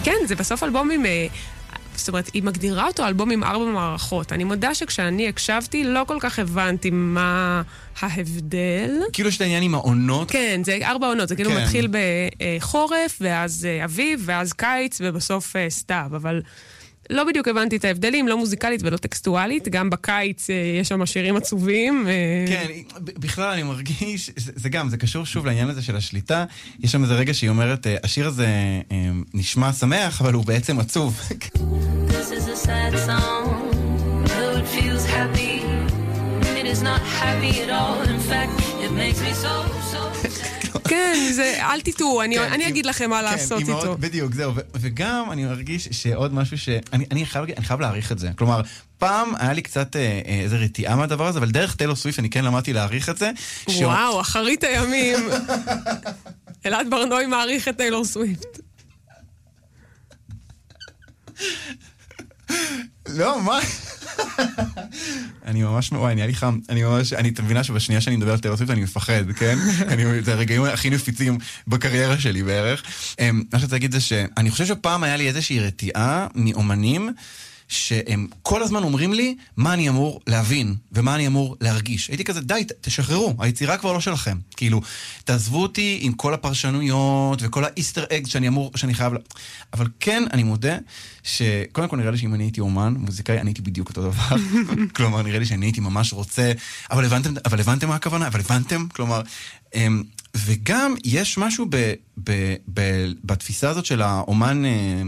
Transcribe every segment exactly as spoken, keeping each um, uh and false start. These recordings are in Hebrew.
כן, זה בסוף אלבום עם... זאת אומרת, היא מגדירה אותו אלבום עם ארבע מערכות. אני מודה שכשאני הקשבתי, לא כל כך הבנתי מה ההבדל. כאילו יש את העניין עם העונות. כן, זה ארבע עונות. זה כאילו כן. מתחיל בחורף, ואז אביב, ואז קיץ, ובסוף סתיו. אבל לא בדיוק הבנתי את ההבדלים, לא מוזיקלית ולא טקסטואלית. גם בקיץ יש שם שירים עצובים. כן, בכלל אני מרגיש, זה גם, זה קשור שוב לעניין הזה של השליטה. יש שם איזה רגע שהיא אומרת, השיר הזה נשמע שמח, אבל הוא בעצם עצוב. This is a sad song, though it feels happy, it is not happy at all, in fact, it makes me so, so sad. כן, זה, אל תיתו, אני אגיד לכם מה לעשות איתו. בדיוק, זהו, וגם אני מרגיש שעוד משהו שאני חייב להעריך את זה, כלומר, פעם היה לי קצת איזו רתיעה מהדבר הזה, אבל דרך טיילור סוויפט אני כן למדתי להעריך את זה. וואו, אחרית הימים. אלעד ברנועי מעריך את טיילור סוויפט. לא, מה? אני ממש, וואי, נהיה לי חם. אני ממש, אני מבינה שבשנייה שאני מדבר על טיילור סוויפט אני מפחד, כן? זה הרגעים הכי נפיצים בקריירה שלי בערך. מה שרציתי להגיד זה שאני חושב שפעם היה לי איזושהי רתיעה מאומנים, שהם כל הזמן אומרים לי מה אני אמור להבין ומה אני אמור להרגיש. הייתי כזה, די, תשחררו, היצירה כבר לא שלכם. כאילו, תעזבו אותי עם כל הפרשנויות וכל האיסטר אגס שאני אמור, שאני חייב... אבל כן, אני מודה שקודם כל נראה לי שאם אני הייתי אומן, מוזיקאי, אני הייתי בדיוק אותו דבר. כלומר, נראה לי שאני הייתי ממש רוצה, אבל הבנתם, אבל הבנתם מה הכוונה? אבל הבנתם? כלומר, וגם יש משהו ב, ב, ב, בתפיסה הזאת של האומן,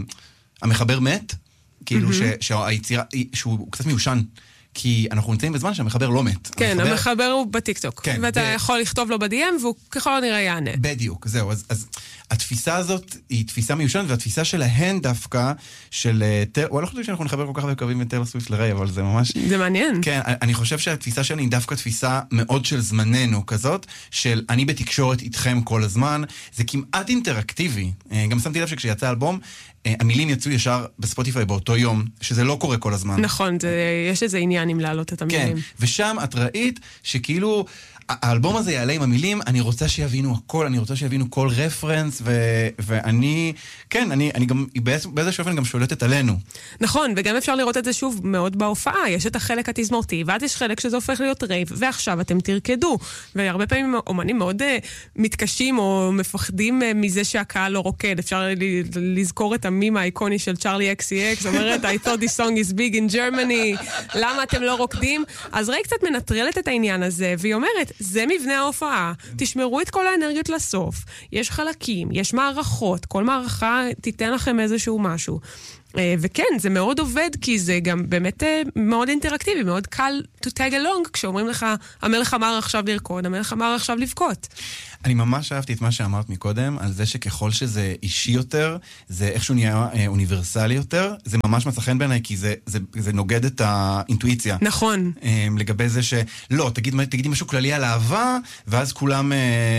המחבר מת, כאילו שהיצירה, שהוא קצת מיושן, כי אנחנו נמצאים בזמן שהמחבר לא מת. כן, המחבר הוא בטיקטוק, ואתה יכול לכתוב לו ב-די אם, והוא ככל הנראה יענה. בדיוק, זהו. אז התפיסה הזאת היא תפיסה מיושנת, והתפיסה שלהן דווקא, של... וואי, לא חושב שאנחנו נחבר כל כך הרבה קווים את טיילור סוויפט לריי, אבל זה ממש... זה מעניין. כן, אני חושב שהתפיסה שלי היא דווקא תפיסה מאוד של זמננו כזאת, של אני בתקשורת איתכם כל הזמן, זה כמעט אינטראקטיבי. גם שמתי לב שכשיצא אלבום, המילים יצאו ישר בספוטיפיי באותו יום, שזה לא קורה כל הזמן. נכון, זה, יש איזה עניין עם להעלות את המילים. כן, ושם את ראית שכאילו, האלבום הזה יעלה עם המילים, אני רוצה שיבינו הכל, אני רוצה שיבינו כל רפרנס, ו- ואני, כן, אני, אני גם, באיזשהו אופן גם שולטת עלינו. נכון, וגם אפשר לראות את זה שוב מאוד בהופעה, יש את החלק התזמורתי, ואז יש חלק שזה הופך להיות רייב, ועכשיו אתם תרקדו, והרבה פעמים אומנים מאוד uh, מתקשים או מפחדים uh, מזה שהקהל לא רוקד, אפשר ל- לזכור את המים האיקוני של צ'ארלי אקסי אקס, אומרת, I thought this song is big in Germany, למה אתם לא רוקדים? אז ריי קצת מנטרלת את העניין הזה, והיא אומרת, זה מבנה ההופעה, תשמרו את כל האנרגיות לסוף, יש חלקים, יש מערכות, כל מערכה תיתן לכם איזשהו משהו. וכן, זה מאוד עובד, כי זה גם באמת מאוד אינטראקטיבי, מאוד קל to tag along, כשאומרים לך, המלך אמר עכשיו לרקוד, המלך אמר עכשיו לבכות. אני ממש אהבתי את מה שאמרת מקודם, על זה שככל שזה אישי יותר, זה איכשהו נהיה אוניברסלי יותר, זה ממש מצא חן בעיניי, כי זה, זה, זה נוגד את האינטואיציה. נכון. לגבי זה שלא, תגיד, תגידי משהו כללי על אהבה, ואז כולם,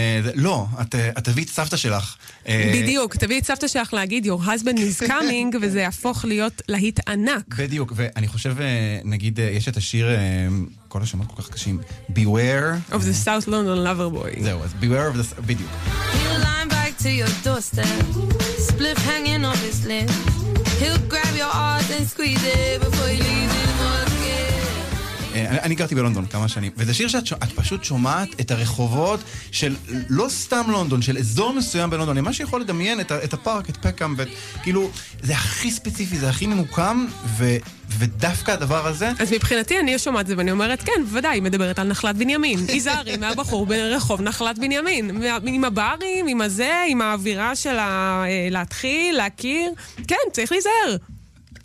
לא, את, את תביא את סבתא שלך. בדיוק, תביא את סבתא שלך להגיד, your husband is coming, וזה יהפוך להיות להיט ענק. בדיוק, ואני חושב, נגיד, יש את השיר, כל השמות כל כך קשים, Beware of the South London Lover Boy. זהו, אז Beware of the... בדיוק. He'll line back to your doorstep, spliff hanging off his lip. He'll grab your heart and squeeze it before he leaves it once again. אני גרתי בלונדון כמה שנים, וזה שיר שאת פשוט שומעת את הרחובות של לא סתם לונדון, של אזור מסוים בלונדון, מה שיכול לדמיין את הפארק, את פקאם, כאילו, זה הכי ספציפי, זה הכי ממוקם, ו... ודווקא הדבר הזה... אז מבחינתי אני שומעת את זה ואני אומרת, כן, בוודאי, היא מדברת על נחלת בנימין. היזהרי מהבחור ברחוב נחלת בנימין. עם הברים, עם הזה, עם האווירה של להתחיל, להכיר. כן, צריך להיזהר.